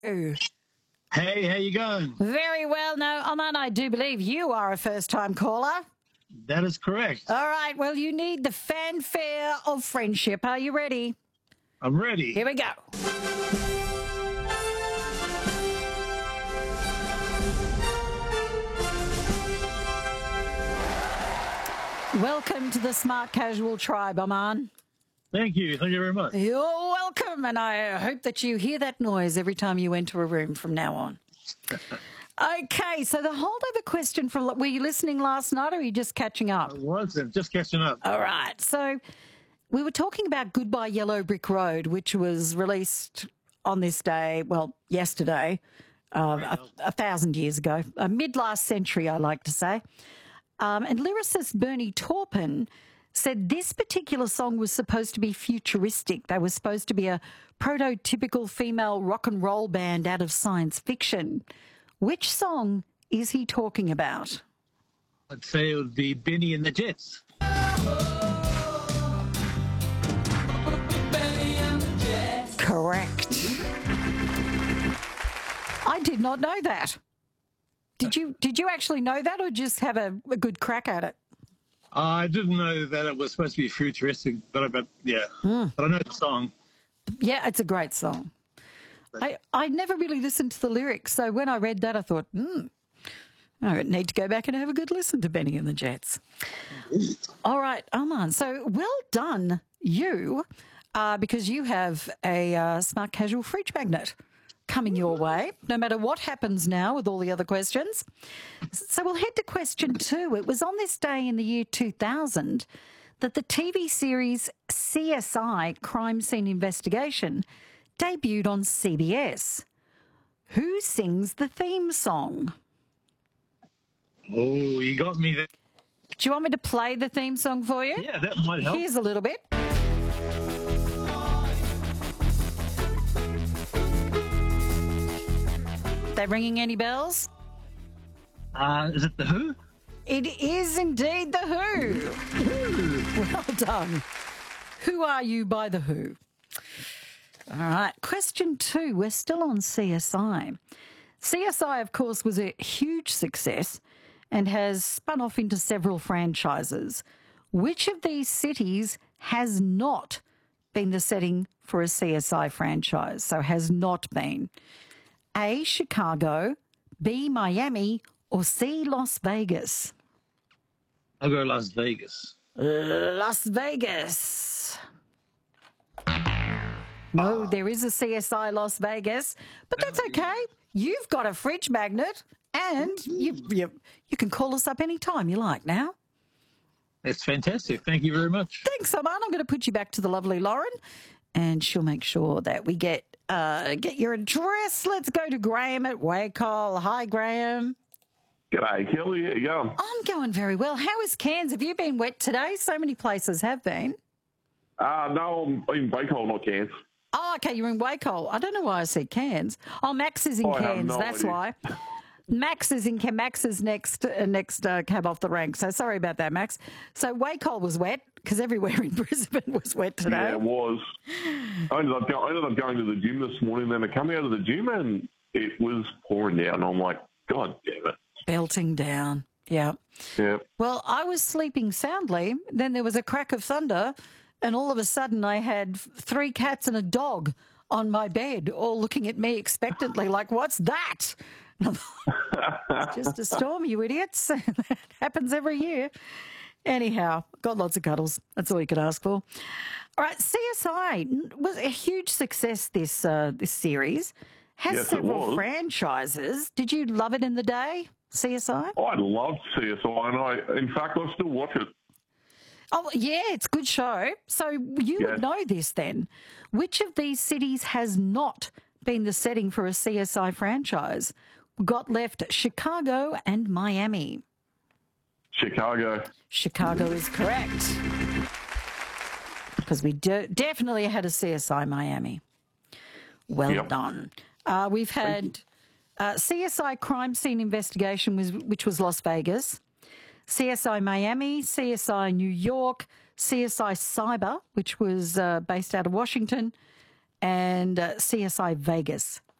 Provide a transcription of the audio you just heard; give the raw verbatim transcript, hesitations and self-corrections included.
Ooh. Hey, how you going? Very well. No, Aman, I do believe you are a first-time caller. That is correct. All right. Well, you need the fanfare of friendship. Are you ready? I'm ready. Here we go. Welcome to the Smart Casual Tribe, Aman. Thank you. Thank you very much. You're welcome, and I hope that you hear that noise every time you enter a room from now on. Okay, so the holdover question from, were you listening last night or are you just catching up? I wasn't, just catching up. All right, so we were talking about Goodbye Yellow Brick Road, which was released on this day, well, yesterday, uh, a, a thousand years ago, uh, mid-last century, I like to say. Um, and lyricist Bernie Taupin said this particular song was supposed to be futuristic. They were supposed to be a prototypical female rock and roll band out of science fiction. Which song is he talking about? I'd say it would be Benny and the Jets. Correct. I did not know that. Did you Did you actually know that, or just have a, a good crack at it? I didn't know that it was supposed to be futuristic, but I bet, yeah. Mm. But I know the song. Yeah, it's a great song. I, I never really listened to the lyrics, so when I read that, I thought, hmm, I need to go back and have a good listen to Benny and the Jets. All right, Aman, so well done, you, uh, because you have a uh, Smart Casual fridge magnet coming your way, no matter what happens now with all the other questions. So we'll head to question two. It was on this day in the year two thousand that the T V series C S I, Crime Scene Investigation, debuted on C B S. Who sings the theme song? Oh, you got me there. Do you want me to play the theme song for you? Yeah, that might help. Here's a little bit. They ringing any bells? Uh, is it The Who? It is indeed The Who. Well done. Who Are You by The Who? All right, question two. We're still on C S I. C S I, of course, was a huge success and has spun off into several franchises. Which of these cities has not been the setting for a C S I franchise? So has not been. A, Chicago, B, Miami, or C, Las Vegas? I'll go Las Vegas. Las Vegas. No, there is a C S I Las Vegas, but that's okay. You've got a fridge magnet, and you you, you can call us up anytime you like now. That's fantastic. Thank you very much. Thanks, Aman. I'm going to put you back to the lovely Lauren, and she'll make sure that we get uh, get your address. Let's go to Graham at Wacol. Hi, Graham. G'day, Kelly. How you going? I'm going very well. How is Cairns? Have you been wet today? So many places have been. Uh, no, I'm in Wacol, not Cairns. Oh, okay, you're in Wacol. I don't know why I said Cairns. Oh, Max is in I have Cairns, no that's idea. why. Max is in Cairns. Max is next, uh, next uh, cab off the rank. So sorry about that, Max. So Wacol was wet because everywhere in Brisbane was wet today. Yeah, it was. I ended, up go- I ended up going to the gym this morning, then I come out of the gym and it was pouring down. I'm like, God damn it. Belting down. Yeah. Yeah. Well, I was sleeping soundly. Then there was a crack of thunder, and all of a sudden I had three cats and a dog on my bed, all looking at me expectantly, like, what's that? It's just a storm, you idiots. That happens every year. Anyhow, got lots of cuddles. That's all you could ask for. All right, C S I was a huge success, this uh, this series. Has Yes, it several was. franchises. Did you love it in the day, C S I? I loved C S I, and I, in fact, I still watch it. Oh, yeah, it's a good show. So you Yes. would know this then. Which of these cities has not been the setting for a C S I franchise? Got left Chicago and Miami. Chicago. Chicago is correct. Because we do, definitely had a C S I Miami. Well Yep. done. Uh, we've had uh, C S I Crime Scene Investigation, was, which was Las Vegas. C S I Miami, C S I New York, C S I Cyber, which was uh, based out of Washington, and uh, C S I Vegas.